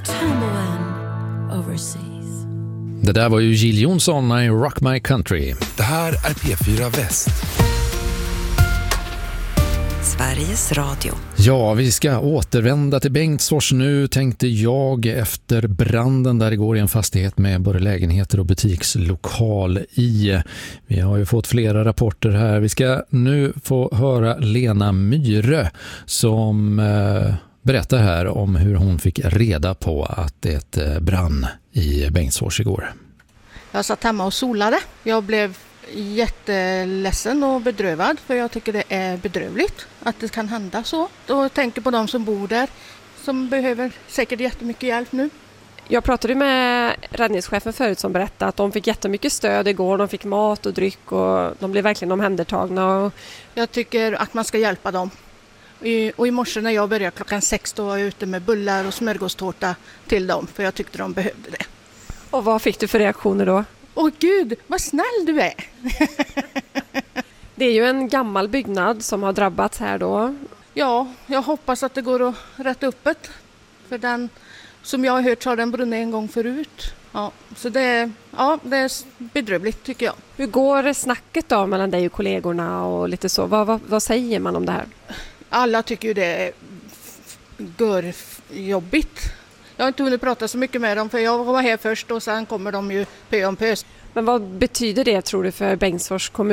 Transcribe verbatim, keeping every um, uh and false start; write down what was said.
tumbling overseas. Det där var ju Jill Johnson med Rock My Country. Det här är P fyra Väst. Sveriges Radio. Ja, vi ska återvända till Bengtsfors nu, tänkte jag, efter branden där igår i en fastighet med både lägenheter och butikslokal i. Vi har ju fått flera rapporter här. Vi ska nu få höra Lena Myre som eh, berättar här om hur hon fick reda på att det eh, brann i Bengtsfors igår. Jag satt hemma och solade. Jag blev jätteledsen och bedrövad, för jag tycker det är bedrövligt att det kan hända så. Och tänker på de som bor där som behöver säkert jättemycket hjälp nu. Jag pratade med räddningschefen förut som berättade att de fick jättemycket stöd igår. De fick mat och dryck och de blev verkligen omhändertagna. Jag tycker att man ska hjälpa dem. Och i morse när jag började klockan sex då var jag ute med bullar och smörgåstårta till dem, för jag tyckte de behövde det. Och vad fick du för reaktioner då? Åh gud, vad snäll du är! Det är ju en gammal byggnad som har drabbats här då. Ja, jag hoppas att det går att rätta upp det. För den, som jag har hört, så har den brunnit en gång förut. Ja, så det är, ja, det är bedrövligt tycker jag. Hur går snacket då mellan dig och kollegorna och lite så? Vad, vad, vad säger man om det här? Alla tycker ju det är görjobbigt. Jag har inte hunnit prata så mycket med dem, för jag var här först och sen kommer de ju pö om pö. Men vad betyder det, tror du, för Bengtsfors kommun?